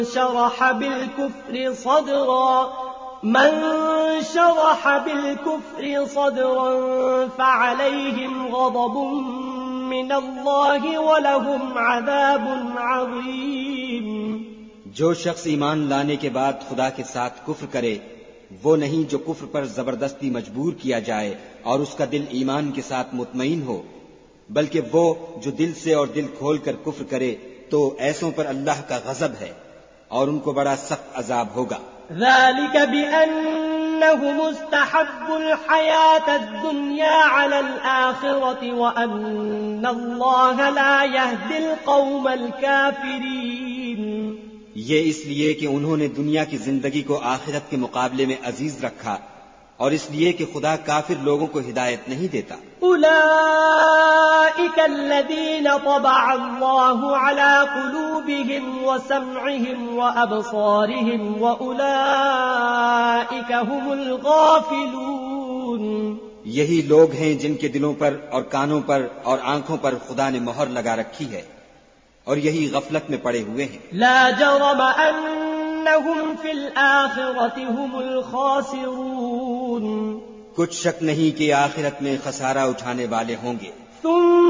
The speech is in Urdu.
شرح بالكفر صدرا فعليهم غضب من الله ولهم عذاب عظيم. جو شخص ایمان لانے کے بعد خدا کے ساتھ کفر کرے وہ نہیں جو کفر پر زبردستی مجبور کیا جائے اور اس کا دل ایمان کے ساتھ مطمئن ہو، بلکہ وہ جو دل سے اور دل کھول کر کفر کرے تو ایسوں پر اللہ کا غضب ہے اور ان کو بڑا سخت عذاب ہوگا. ذلك بأنهم استحبوا الحياة الدنيا على الآخرة وأن الله لا يهدي القوم الكافرين. یہ اس لیے کہ انہوں نے دنیا کی زندگی کو آخرت کے مقابلے میں عزیز رکھا اور اس لیے کہ خدا کافر لوگوں کو ہدایت نہیں دیتا. أولئك الذين طبع الله على قلوبهم وسمعهم وأبصارهم وأولئك هم الغافلون. یہی لوگ ہیں جن کے دلوں پر اور کانوں پر اور آنکھوں پر خدا نے مہر لگا رکھی ہے اور یہی غفلت میں پڑے ہوئے ہیں. لا جرم انہم فی الآخرة هم الخاسرون. کچھ شک نہیں کہ آخرت میں خسارہ اٹھانے والے ہوں گے. ثم